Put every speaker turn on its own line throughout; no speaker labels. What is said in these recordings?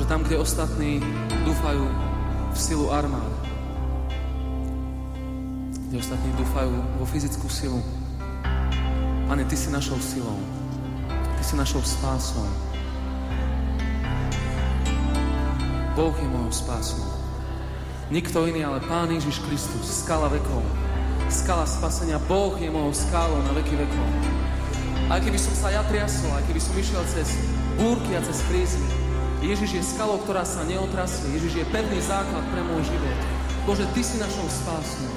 Bože, tam, kde ostatní dúfajú v silu armád, kde ostatní dúfajú vo fyzickú silu, Pane, Ty si našou silou, Ty si našou spásou. Boh je mojou spásou. Nikto iný, ale Pán Ježiš Kristus, skala vekov, skala spasenia. Boh je mojou skálou na veky vekov. Aj keby som sa ja triasol, aj keby som išiel cez búrky a cez krízy, Ježiš je skalou, ktorá sa neotrasie. Ježiš je pevný základ pre môj život. Bože, Ty si našou spásou.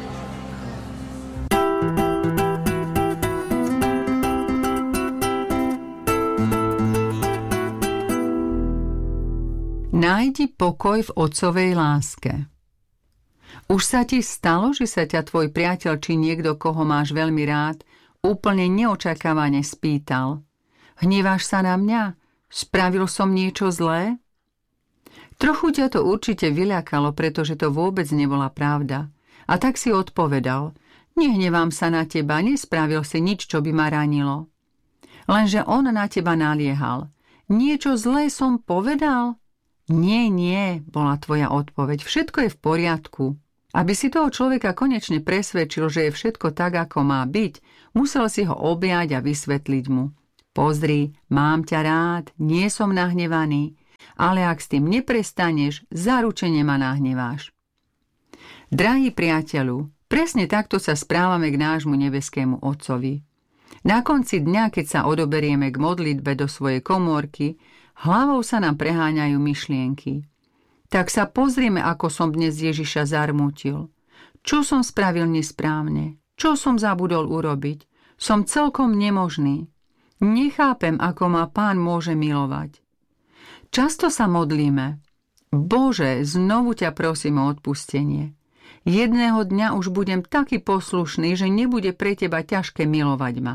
Nájdi pokoj v Otcovej láske. Už sa ti stalo, že sa ťa tvoj priateľ či niekto, koho máš veľmi rád, úplne neočakávane spýtal: hneváš sa na mňa? Spravil som niečo zlé? Trochu ťa to určite vyľakalo, pretože to vôbec nebola pravda. A tak si odpovedal: nehnevám sa na teba, nespravil si nič, čo by ma ranilo. Lenže on na teba naliehal: niečo zlé som povedal? Nie, bola tvoja odpoveď. Všetko je v poriadku. Aby si toho človeka konečne presvedčil, že je všetko tak, ako má byť, musel si ho objať a vysvetliť mu: pozri, mám ťa rád, nie som nahnevaný, ale ak s tým neprestaneš, zaručene ma nahneváš. Drahý priateľu, presne takto sa správame k nášmu nebeskému Otcovi. Na konci dňa, keď sa odoberieme k modlitbe do svojej komórky, hlavou sa nám preháňajú myšlienky. Tak sa pozrieme, ako som dnes Ježiša zarmútil. Čo som spravil nesprávne? Čo som zabudol urobiť? Som celkom nemožný. Nechápem, ako ma Pán môže milovať. Často sa modlíme: Bože, znovu ťa prosím o odpustenie. Jedného dňa už budem taký poslušný, že nebude pre teba ťažké milovať ma.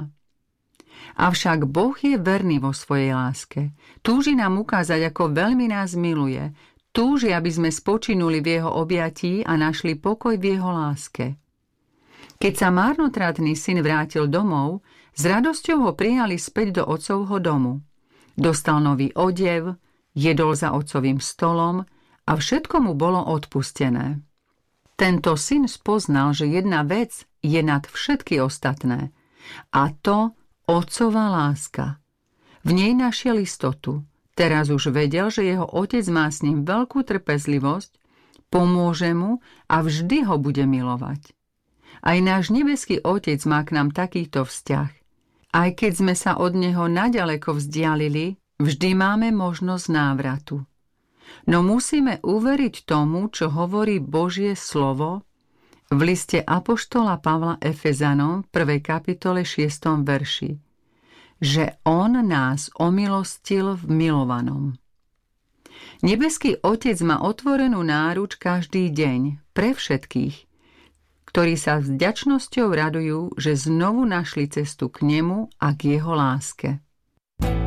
Avšak Boh je verný vo svojej láske. Túži nám ukázať, ako veľmi nás miluje. Túži, aby sme spočinuli v jeho objatí a našli pokoj v jeho láske. Keď sa marnotratný syn vrátil domov, s radosťou ho prijali späť do otcovho domu. Dostal nový odev, jedol za otcovým stolom a všetko mu bolo odpustené. Tento syn spoznal, že jedna vec je nad všetky ostatné, a to otcová láska. V nej našiel istotu. Teraz už vedel, že jeho otec má s ním veľkú trpezlivosť, pomôže mu a vždy ho bude milovať. Aj náš nebeský Otec má k nám takýto vzťah. Aj keď sme sa od neho naďaleko vzdialili, vždy máme možnosť návratu. No musíme uveriť tomu, čo hovorí Božie slovo v liste apoštola Pavla Efezanom 1. kapitole 6. verši, že on nás omilostil v milovanom. Nebeský Otec má otvorenú náruč každý deň pre všetkých, ktorí sa s vďačnosťou radujú, že znovu našli cestu k nemu a k jeho láske.